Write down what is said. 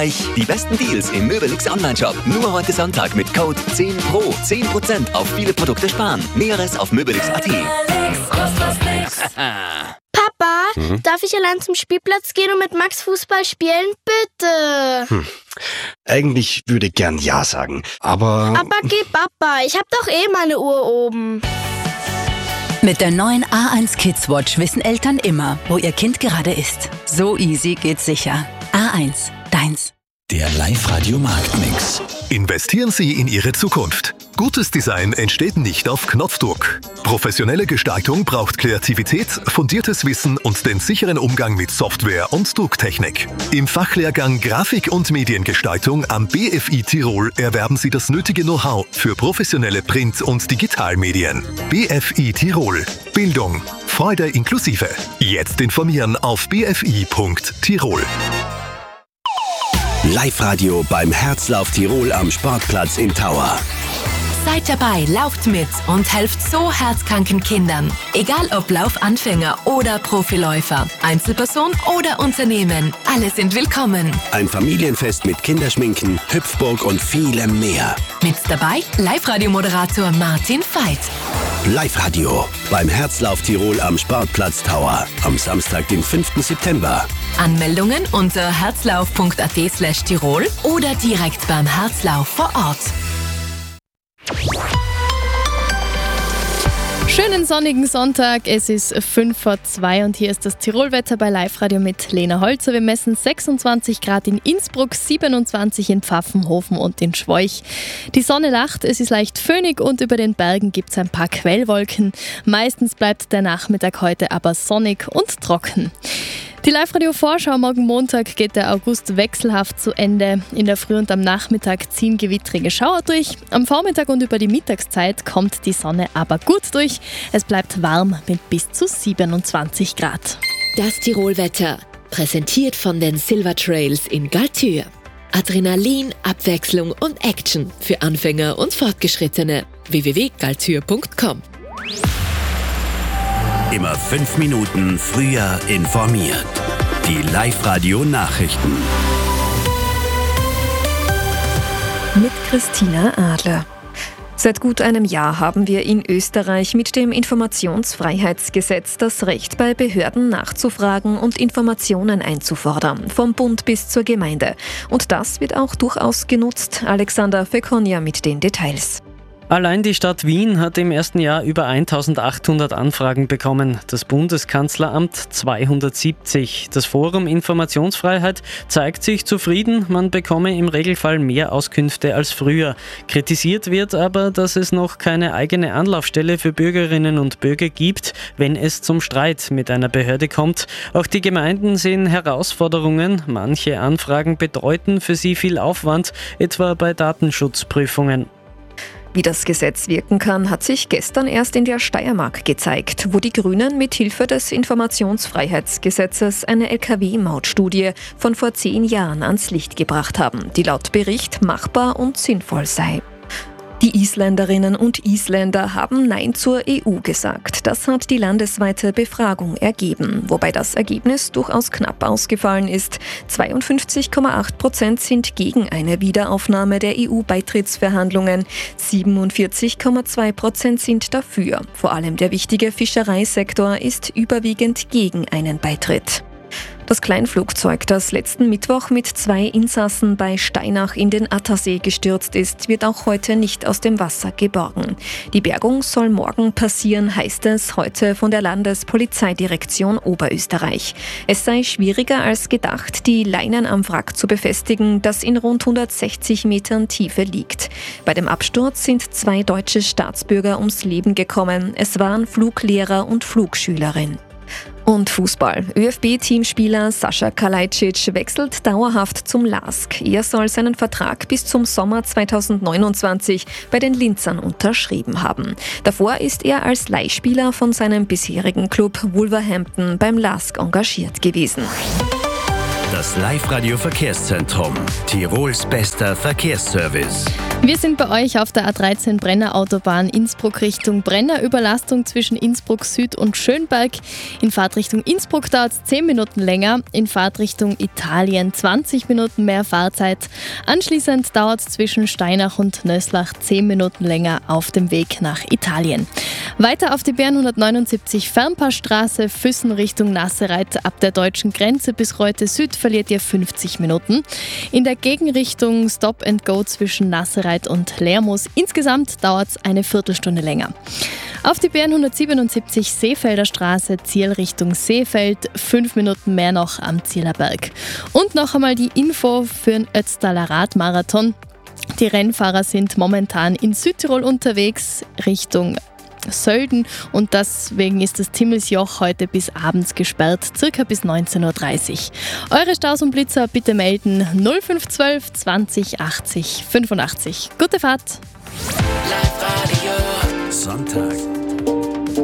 Die besten Deals im Möbelix Onlineshop. Nur heute Sonntag mit Code 10PRO. 10% auf viele Produkte sparen. Näheres auf möbelix.at. Papa, darf ich allein zum Spielplatz gehen und mit Max Fußball spielen? Bitte. Eigentlich würde ich gern Ja sagen, aber... Aber geh, Papa, ich hab doch meine Uhr oben. Mit der neuen A1 Kids Watch wissen Eltern immer, wo ihr Kind gerade ist. So easy geht's sicher. A1, deins. Der Live-Radio Marktmix. Investieren Sie in Ihre Zukunft. Gutes Design entsteht nicht auf Knopfdruck. Professionelle Gestaltung braucht Kreativität, fundiertes Wissen und den sicheren Umgang mit Software und Drucktechnik. Im Fachlehrgang Grafik- und Mediengestaltung am BFI Tirol erwerben Sie das nötige Know-how für professionelle Print- und Digitalmedien. BFI Tirol. Bildung. Freude inklusive. Jetzt informieren auf bfi.tirol. Live-Radio beim Herzlauf Tirol am Sportplatz in Tauer. Seid dabei, lauft mit und helft so herzkranken Kindern. Egal ob Laufanfänger oder Profiläufer, Einzelperson oder Unternehmen, alle sind willkommen. Ein Familienfest mit Kinderschminken, Hüpfburg und vielem mehr. Mit dabei Live-Radio-Moderator Martin Veit. Live-Radio beim Herzlauf Tirol am Sportplatz Tauer am Samstag, den 5. September. Anmeldungen unter herzlauf.at/Tirol oder direkt beim Herzlauf vor Ort. Schönen sonnigen Sonntag, es ist 1:05 und hier ist das Tirolwetter bei Live-Radio mit Lena Holzer. Wir messen 26 Grad in Innsbruck, 27 in Pfaffenhofen und in Schwoich. Die Sonne lacht, es ist leicht föhnig und über den Bergen gibt es ein paar Quellwolken. Meistens bleibt der Nachmittag heute aber sonnig und trocken. Die Live-Radio-Vorschau morgen Montag geht der August wechselhaft zu Ende. In der Früh und am Nachmittag ziehen gewittrige Schauer durch. Am Vormittag und über die Mittagszeit kommt die Sonne aber gut durch. Es bleibt warm mit bis zu 27 Grad. Das Tirolwetter, präsentiert von den Silver Trails in Galtür. Adrenalin, Abwechslung und Action für Anfänger und Fortgeschrittene. www.galtür.com. Immer 5 Minuten früher informiert. Die Live-Radio-Nachrichten. Mit Christina Adler. Seit gut einem Jahr haben wir in Österreich mit dem Informationsfreiheitsgesetz das Recht, bei Behörden nachzufragen und Informationen einzufordern, vom Bund bis zur Gemeinde. Und das wird auch durchaus genutzt. Alexander Fekonia mit den Details. Allein die Stadt Wien hat im ersten Jahr über 1800 Anfragen bekommen, das Bundeskanzleramt 270. Das Forum Informationsfreiheit zeigt sich zufrieden, man bekomme im Regelfall mehr Auskünfte als früher. Kritisiert wird aber, dass es noch keine eigene Anlaufstelle für Bürgerinnen und Bürger gibt, wenn es zum Streit mit einer Behörde kommt. Auch die Gemeinden sehen Herausforderungen. Manche Anfragen bedeuten für sie viel Aufwand, etwa bei Datenschutzprüfungen. Wie das Gesetz wirken kann, hat sich gestern erst in der Steiermark gezeigt, wo die Grünen mit Hilfe des Informationsfreiheitsgesetzes eine Lkw-Mautstudie von vor 10 Jahren ans Licht gebracht haben, die laut Bericht machbar und sinnvoll sei. Die Isländerinnen und Isländer haben Nein zur EU gesagt. Das hat die landesweite Befragung ergeben, wobei das Ergebnis durchaus knapp ausgefallen ist. 52,8% sind gegen eine Wiederaufnahme der EU-Beitrittsverhandlungen. 47,2% sind dafür. Vor allem der wichtige Fischereisektor ist überwiegend gegen einen Beitritt. Das Kleinflugzeug, das letzten Mittwoch mit 2 Insassen bei Steinach in den Attersee gestürzt ist, wird auch heute nicht aus dem Wasser geborgen. Die Bergung soll morgen passieren, heißt es heute von der Landespolizeidirektion Oberösterreich. Es sei schwieriger als gedacht, die Leinen am Wrack zu befestigen, das in rund 160 Metern Tiefe liegt. Bei dem Absturz sind 2 deutsche Staatsbürger ums Leben gekommen. Es waren Fluglehrer und Flugschülerin. Und Fußball. ÖFB-Teamspieler Sascha Kalajdzic wechselt dauerhaft zum LASK. Er soll seinen Vertrag bis zum Sommer 2029 bei den Linzern unterschrieben haben. Davor ist er als Leihspieler von seinem bisherigen Club Wolverhampton beim LASK engagiert gewesen. Das Live-Radio Verkehrszentrum. Tirols bester Verkehrsservice. Wir sind bei euch auf der A13 Brenner Autobahn Innsbruck Richtung Brenner. Überlastung zwischen Innsbruck Süd und Schönberg. In Fahrtrichtung Innsbruck dauert es 10 Minuten länger. In Fahrtrichtung Italien 20 Minuten mehr Fahrzeit. Anschließend dauert es zwischen Steinach und Nöslach 10 Minuten länger auf dem Weg nach Italien. Weiter auf die BR 179 Fernpassstraße, Füssen Richtung Nassereit. Ab der deutschen Grenze bis Reute Süd verliert ihr 50 Minuten. In der Gegenrichtung Stop and Go zwischen Nassereit und Lermoos. Insgesamt dauert es eine Viertelstunde länger. Auf die BR 177 Seefelder Straße, Zielrichtung Seefeld, 5 Minuten mehr noch am Zielerberg. Und noch einmal die Info für den Ötztaler Radmarathon. Die Rennfahrer sind momentan in Südtirol unterwegs, Richtung Sölden, und deswegen ist das Timmelsjoch heute bis abends gesperrt, circa bis 19.30 Uhr. Eure Staus und Blitzer bitte melden 0512 20 80 85. Gute Fahrt! Sonntag.